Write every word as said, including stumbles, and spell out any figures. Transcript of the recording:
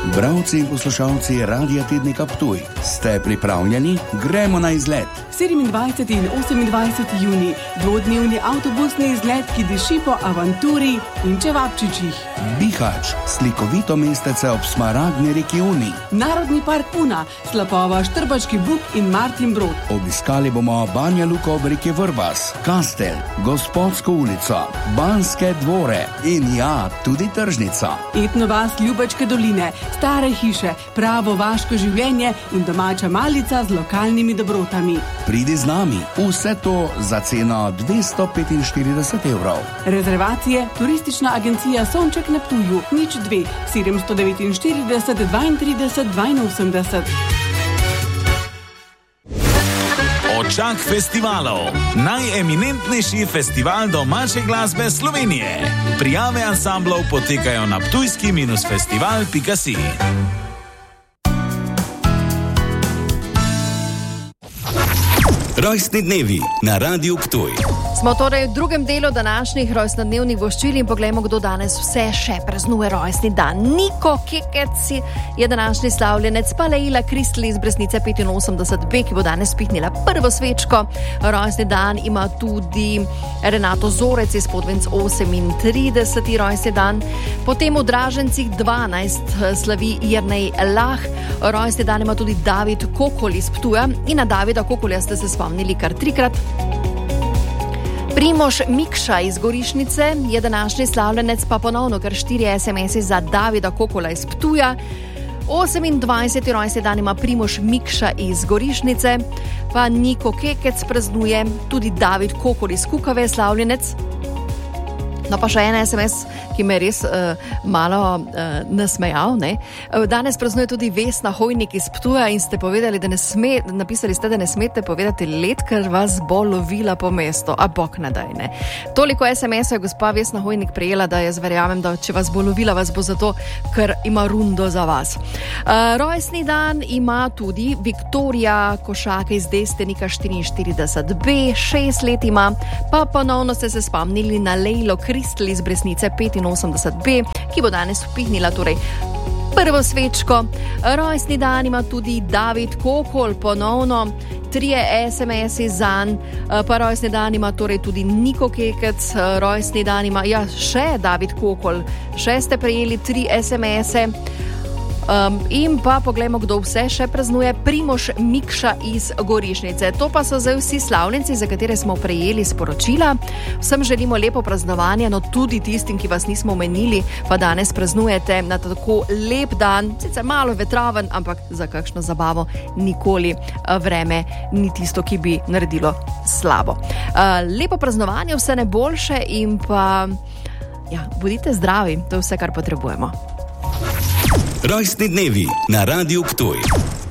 Bralci in poslušalci Radia Tednika Ptuj, ste pripravljeni? Gremo na izlet. sedemindvajseti in osemindvajseti junij, dvodnevni avtobusni izlet, ki diši po avanturi in čevapčičih. Bihać, slikovito mestece ob smaragdni reki Uni. Narodni park Una, slapova Štrbački Buk in Martin Brod. Obiskali bomo Banja Luko ob reki Vrbas, Kastel, Gospodsko ulico, Banske dvore in ja, tudi tržnica. Etno vas Ljubačke doline, stare hiše, pravo vaško življenje in domača malica z lokalnimi dobrotami. Pridi z nami, vse to za ceno dvesto petinštirideset evrov. Rezervacije turistična agencija Sonček na Ptuju, nič dve, sedemsto devetinštirideset, dvaintrideset, dvainosemdeset. Očak festivalov. Najeminentnejši festival domače glasbe Slovenije. Prijave ansamblov potekajo na ptujski festival pika si. Rojstni dnevi na Radiu Ptuj. Smo torej v drugem delu današnjih rojstnodnevnih voščil in poglejmo, kdo danes vse še praznuje rojstni dan. Niko Kekec je današnji slavljenec, pa Leila Kristl iz Bresnice petinosemdeset B, ki bo danes pihnila prvo svečko. Rojstni dan ima tudi Renato Zorec iz Podvenc osemintrideseti rojstni dan. Potem v Dražencih dvanajst slavi Jernej Lah. Rojstni dan ima tudi David Kokol iz Ptuja in na Davida Kokolja ste se spomnili kar trikrat. Primož Mikša iz Gorišnice je današnji slavljenec, pa ponovno kar štiri es em esi za Davida Kokola iz Ptuja. osemindvajseti rojstni dan ima Primož Mikša iz Gorišnice, pa Niko Kekec praznuje, tudi David Kokol iz Kukave slavljenec. No pa še en es em es, ki me je res uh, malo uh, nasmejal. Ne? Danes praznuje tudi Vesna Hojnik iz Ptuja in ste povedali, da ne sme, napisali ste, da ne smete povedati let, ker vas bo lovila po mestu. A bog ne daj, ne. Toliko es em esov je gospa Vesna Hojnik prejela, da jaz verjamem, da če vas bo lovila, vas bo zato, ker ima rundo za vas. Uh, rojstni dan ima tudi Viktorija Košake iz Destenika štiriinštirideset B, šest let ima, pa ponovno ste se spomnili na Lejlo Kristl iz Bresnice petinosemdeset B, ki bo danes upihnila torej prvo svečko. Rojstni dan ima tudi David Kokol, ponovno trije es em esi zanj, pa rojstni dan ima torej tudi Niko Kekec, rojstni dan ima ja, še David Kokol, še ste prejeli tri es em ese. Um, in pa poglejmo, kdo vse še praznuje. Primož Mikša iz Gorišnice. To pa so zdaj vsi slavljenci, za katere smo prejeli sporočila. Vsem želimo lepo praznovanje, no tudi tistim, ki vas nismo omenili, pa danes praznujete na tako lep dan, sicer malo vetraven, ampak za kakšno zabavo nikoli vreme ni tisto, ki bi naredilo slabo. Uh, lepo praznovanje, vse najboljše in pa ja, bodite zdravi, to je vse, kar potrebujemo. Rojstni dnevi na Radiu Ptuj.